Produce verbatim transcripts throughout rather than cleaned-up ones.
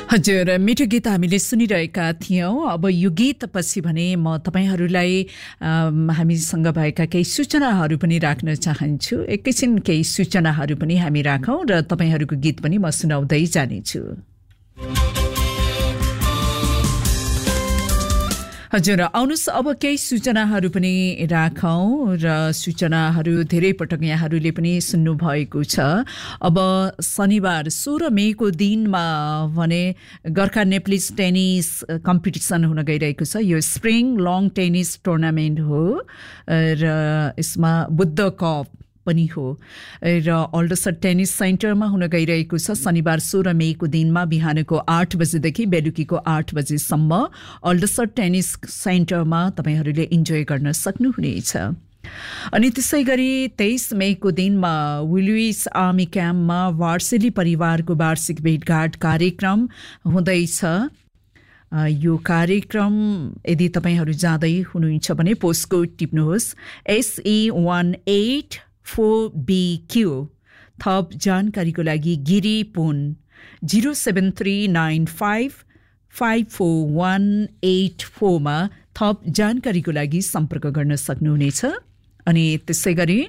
हजुर, मिठो गीत हामीले सुनिरहेका थियौं। अब यो गीत पछि भने म तपाईहरुलाई हामीसँग भएका केही सूचनाहरू पनि राख्न चाहन्छु। एकैछिन केही सूचनाहरू पनि हामी राखौं र तपाईहरुको गीत पनि म सुनाउँदै जानेछु। हजुर, आउनुस् अब केही सूचनाहरू पनि राखौं र सूचनाहरू धेरै पटक यहाँहरूले पनि सुन्नु भएको छ। अब शनिबार सोह्र मेको दिनमा भने गोर्खा नेप्लिज टेनिस कम्पिटिसन हुन गइरहेको छ। यो स्प्रिङ लङ टेनिस टुर्नामेन्ट हो र यसमा बुद्ध कप पनि हो र अल्डसर टेनिस सेन्टरमा हुन गइरहेको छ। शनिबार सोह्र मेको दिनमा बिहानको आठ बजेदेखि बेलुकीको आठ बजेसम्म अल्डसर टेनिस सेन्टरमा तपाईहरूले इन्जोय गर्न सक्नुहुनेछ। अनि त्यसै गरी तेइस मेको दिनमा विलुइस आर्मी क्याम्पमा वार्सेली परिवारको वार्षिक भेटघाट कार्यक्रम हुँदैछ। यो कार्यक्रम यदि तपाईहरू जाँदै हुनुहुन्छ भने पोस्टकोड टिप्नुहोस् एसई one eight four be Q. थप जानकारीको लागि गिरी पुन zero seven three nine five five four one eight फोरमा थप जानकारीको लागि सम्पर्क गर्न सक्नुहुनेछ। अनि त्यसै गरी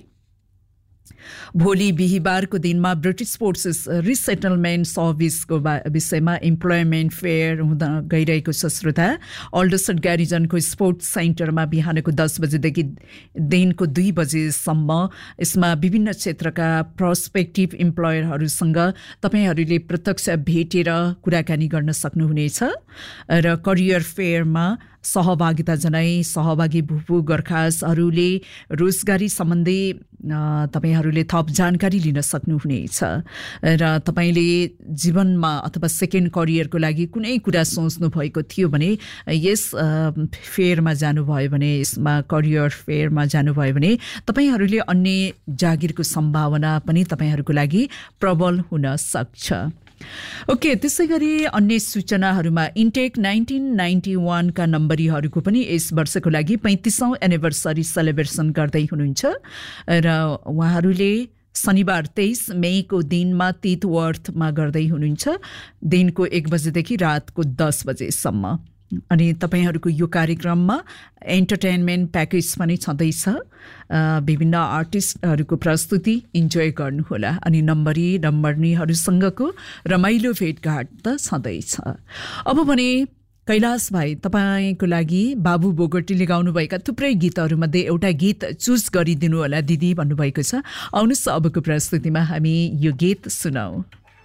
भोलि बिहिबारको दिनमा ब्रिटिश फोर्सेस रिसेटलमेन्ट सर्भिसको विषयमा इम्प्लोयमेन्ट फेयर हुँदा गइरहेको छ। श्रोता, अल्डसर ग्यारिजनको स्पोर्ट्स सेन्टरमा बिहानको दस बजेदेखि दिनको दुई बजेसम्म यसमा विभिन्न क्षेत्रका प्रोस्पेक्टिभ इम्प्लोयरहरूसँग तपाईहरूले प्रत्यक्ष भेटेर कुराकानी गर्न सक्नुहुनेछ र करियर फेयरमा सहभागिता जनाई सहभागी भूपू गोर्खासहरूले रोजगारी सम्बन्धी तपाईहरूले थप जानकारी लिन सक्नुहुनेछ र तपाईले जीवनमा अथवा सेकेन्ड करियरको लागि कुनै कुरा सोच्नु भएको थियो भने यस फेयरमा जानुभयो भने यसमा करियर फेयरमा जानुभयो भने तपाईहरूले अन्य जागिरको सम्भावना पनि तपाईहरूको लागि प्रबल हुन सक्छ। ओके, त्यसै गरी अन्य सूचनाहरूमा इन्टेक नाइन्टिन नाइन्टी वान का नम्बरीहरूको पनि यस वर्षको लागि पैंतीसौं एनिभर्सरी सेलिब्रेसन गर्दै हुनुहुन्छ र उहाँहरूले शनिबार तेइस मेको दिनमा तितवर्थमा गर्दै हुनुहुन्छ दिनको एक बजेदेखि रातको दस बजेसम्म। अनि तपाईहरूको यो कार्यक्रममा एन्टरटेनमेन्ट प्याकेज पनि छँदैछ। विभिन्न आर्टिस्टहरूको प्रस्तुति इन्जोय गर्नुहोला अनि नम्बरी नम्बर्नीहरूसँगको रमाइलो भेटघाट त छँदैछ। अब भने कैलाश भाइ, तपाईँको लागि बाबु बोगटीले गाउनुभएका थुप्रै गीतहरूमध्ये एउटा गीत चुज गरिदिनु होला दिदी भन्नुभएको छ। आउनुहोस् अबको प्रस्तुतिमा हामी यो गीत सुनौं।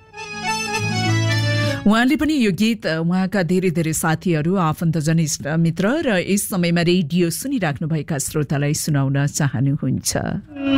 उहाँले पनि यो गीत उहाँका धेरै धेरै साथीहरू आफन्तजन इष्ट मित्र र यस समयमा रेडियो सुनिराख्नुभएका श्रोतालाई सुनाउन चाहनुहुन्छ।